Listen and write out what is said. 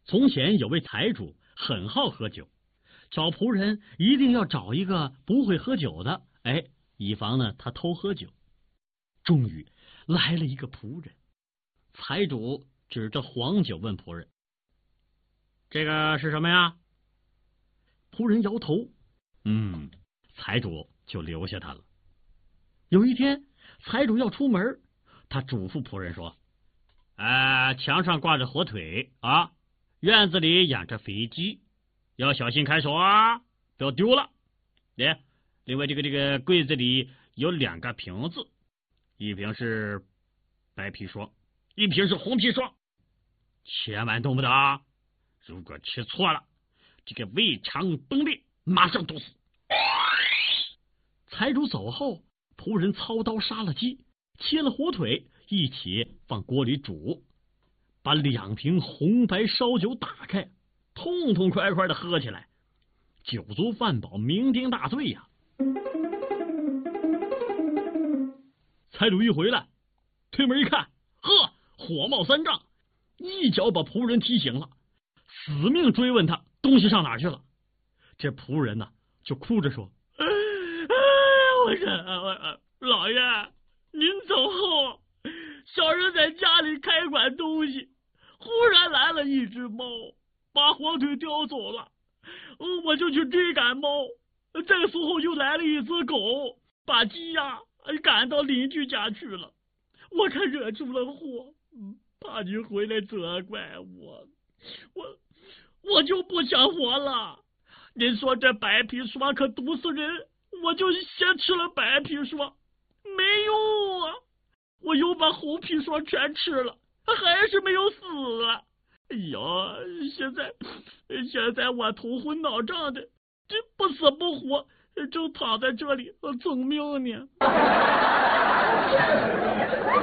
从前有位财主很好喝酒，找仆人一定要找一个不会喝酒的，以防呢他偷喝酒。终于来了一个仆人，财主指着黄酒问仆人：“这个是什么呀？”仆人摇头，财主就留下他了。有一天，财主要出门，他嘱咐仆人说：“墙上挂着火腿啊，院子里养着肥鸡，要小心看守啊，不要丢了。另外，这个柜子里有2个瓶子，一瓶是白砒霜，一瓶是红砒霜，千万动不得啊！如果吃错了，这个胃肠崩裂，马上毒死。”财主走后，仆人操刀杀了鸡，切了火腿，一起放锅里煮，把2瓶红白烧酒打开，痛痛快快的喝起来，酒足饭饱，酩酊大醉呀。财主一回来，推门一看，火冒三丈，一脚把仆人踢醒了，死命追问他东西上哪去了。这仆人呢，就哭着说：“老爷，您走后，小人在家里开馆东西，忽然来了一只猫，把火腿叼走了，我就去追赶猫，这时候又来了一只狗，把鸡呀赶到邻居家去了，我可惹出了祸，怕你回来责怪我就不想活了。您说这白砒霜可毒死人，我就先吃了白砒霜，没用啊，我又把红砒霜全吃了，还是没有死啊。哎呀，现在我头昏脑胀的，这不死不活，正躺在这里赠命呢。